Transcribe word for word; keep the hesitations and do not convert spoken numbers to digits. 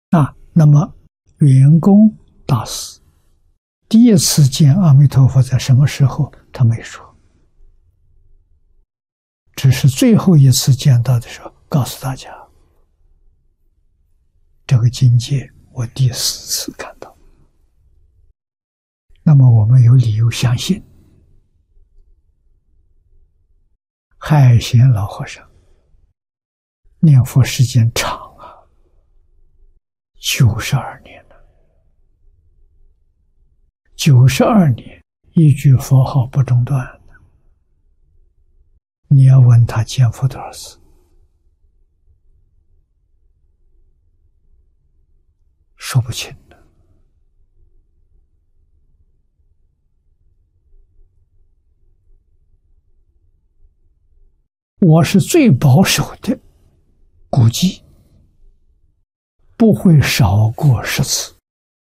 啊，那么圆公大师第一次见阿弥陀佛在什么时候？他没说，只是最后一次见到的时候告诉大家，这个境界我第四次看到。那么我们有理由相信，海贤老和尚念佛时间长啊，九十二年了，九十二年一句佛号不中断的。你要问他见佛多少次，说不清的。我是最保守的估计，不会少过十次。